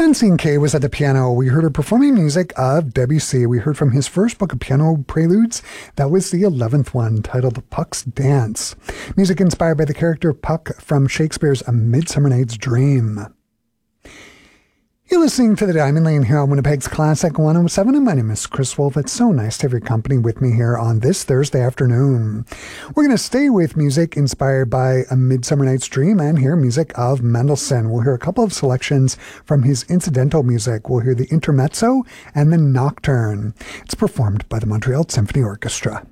Francine Kay was at the piano. We heard her performing music of Debussy. We heard from his first book of piano preludes. That was the 11th one, titled Puck's Dance. Music inspired by the character Puck from Shakespeare's A Midsummer Night's Dream. You're listening to The Diamond Lane here on Winnipeg's Classic 107, and my name is Chris Wolf. It's so nice to have your company with me here on this Thursday afternoon. We're going to stay with music inspired by A Midsummer Night's Dream and hear music of Mendelssohn. We'll hear a couple of selections from his incidental music. We'll hear the Intermezzo and the Nocturne. It's performed by the Montreal Symphony Orchestra.